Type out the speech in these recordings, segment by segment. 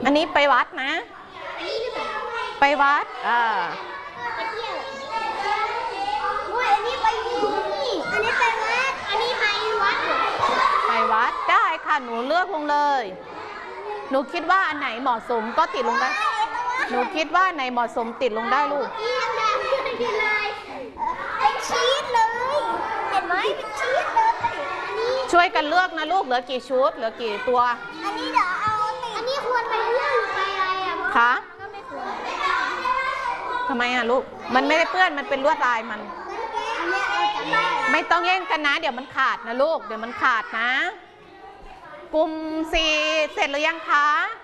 อันนี้ไปวัดนะไปวัดไปเที่ยวอันนี้ไปนี่อันนี้ไปวัดอันนี้ไปวัดไปวัดได้ค่ะหนูเลือกลงเลยหนูคิดว่าอันไหนเหมาะสมก็ติดลงได้หนูคิดว่าไหนเหมาะสมติดลงได้ลูกเป็นชีสเลยเห็นไหมเป็นชีสเลยช่วยกันเลือกนะลูกเหลือกี่ชุดเหลือกี่ตัวอันนี้เดี๋ยวเอาอันนี้ควรไปเรื่องไปอะไรอ่ะคะก็ไม่ควรทำไมอ่ะลูกมันไม่ได้เปื้อนมันเป็นลวดลายมันไม่ต้องแย่งกันนะเดี๋ยวมันขาดนะลูกเดี๋ยวมันขาดนะกลุ่ม4เสร็จหรือยังคะ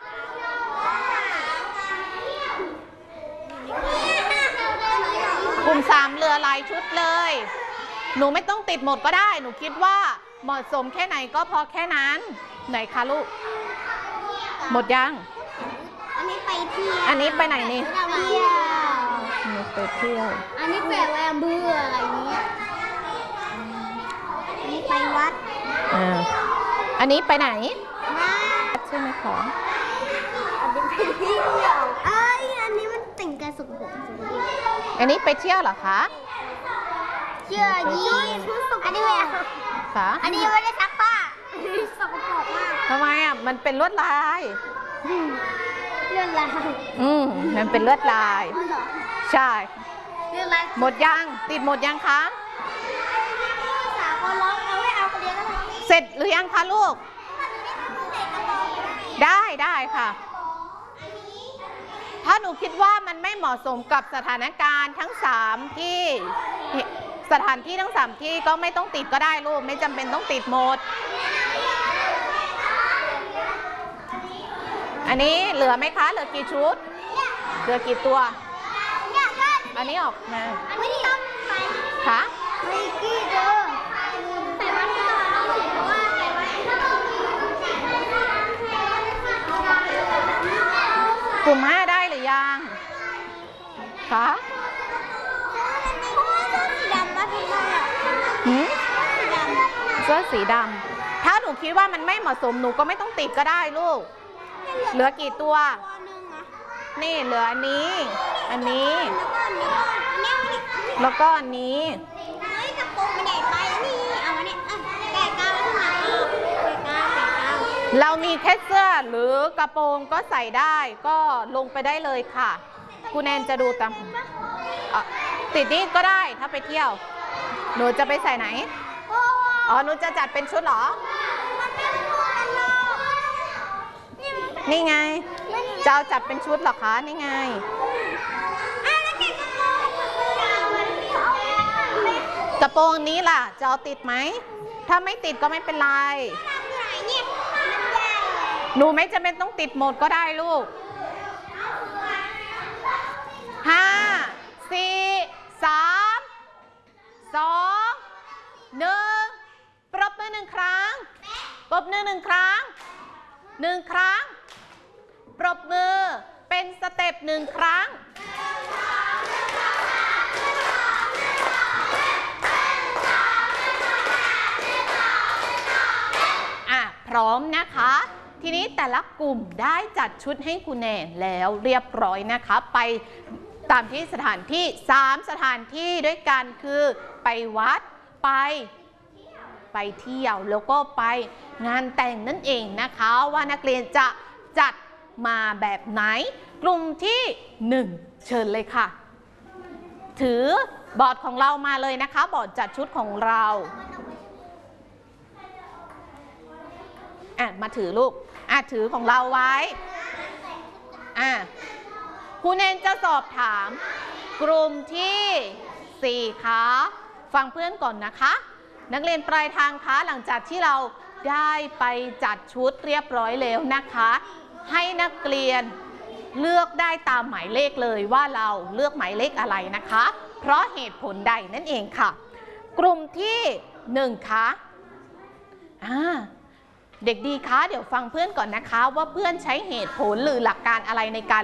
กลุ่ม3เหลือหลายชุดเลยหนูไม่ต้องติดหมดก็ได้หนูคิดว่าเหมาะสมแค่ไหนก็พอแค่นั้นไหนคะลูกหมดยังอันนี้ไปเที่ยวอันนี้ไปไหนนี่ไปเที่ยวอันนี้แปลว่าเบื่ออะไรนี้อันนี้ไปวัดอันนี้ไปไหนวัดใช่ไหมคะอันนี้ไปเที่ยวอันนี้มันแต่งกายสกปรกอันนี้ไปเที่ยวเหรอคะเชื่อยี่อันนี้ไม่ค่ะอันนี้ไม่ได้ซักผ้าสกปรกมากทำไมอ่ะมันเป็นลวดลายมันเป็นลวดลายใช่หมดยังติดหมดยังคะสาวคนร้องเอาให้เอาคนเดียวก็ได้เสร็จหรือยังคะลูกได้ค่ะถ้าหนูคิดว่ามันไม่เหมาะสมกับสถานการณ์ทั้ง3ที่สถานที่ทั้ง3ที่ก็ไม่ต้องติดก็ได้ลูกไม่จำเป็นต้องติดหมดอันนี้เหลือไหมคะเหลือกี่ชุดเหลือกี่ตัวอันนี้ออกมาไม่ต้องไปค่ะไม่กี่เด้อแต่ว่าเราเห็นว่าแต่ว่ากลุ่ม5ได้หรือยังคะเสื้อสีดำถ้าหนูคิดว่ามันไม่เหมาะสมหนูก็ไม่ต้องติดก็ได้ลูกเหลือกี่ตัวนี่เหลืออันนี้แล้วก็อันนี้กระโปรงมันใหญ่ไปนี่เอามาเนี่ยแกะกาวขึ้นมาเรามีแค่เสื้อหรือกระโปรงก็ใส่ได้ก็ลงไปได้เลยค่ะคุณแนนจะดูตามติดนี่ก็ได้ถ้าไปเที่ยวหนูจะไปใส่ไหนหนูจะจัดเป็นชุดเหรอนี่ไงจะเอาจัดเป็นชุดเหรอคะนี่ไงกระโปรงนี้ล่ะจะเอาติดไหมถ้าไม่ติดก็ไม่เป็นไรหนูไม่จำเป็นต้องติดหมดก็ได้ลูก5 4 3 2 1ปรบมือ1ครั้งปรบมือ1ครั้ง1ครั้งปรบมือเป็นสเต็ป1ครั้งพร้อมนะคะทีนี้แต่ละกลุ่มได้จัดชุดให้คุณแนนแล้วเรียบร้อยนะคะไปตามที่สถานที่3สถานที่ด้วยกันคือไปวัดไปเที่ยวแล้วก็ไปงานแต่งนั่นเองนะคะว่านักเรียนจะจัดมาแบบไหนกลุ่มที่1เชิญเลยค่ะถือบอร์ดของเรามาเลยนะคะบอร์ดจัดชุดของเรามาถือลูกถือของเราไว้ครูเนนจะสอบถามกลุ่มที่4คะฟังเพื่อนก่อนนะคะนักเรียนปลายทางคะหลังจากที่เราได้ไปจัดชุดเรียบร้อยแล้วนะคะให้นักเรียนเลือกได้ตามหมายเลขเลยว่าเราเลือกหมายเลขอะไรนะคะเพราะเหตุผลใดนั่นเองค่ะกลุ่มที่1คะเด็กดีคะเดี๋ยวฟังเพื่อนก่อนนะคะว่าเพื่อนใช้เหตุผลหรือหลักการอะไรในการ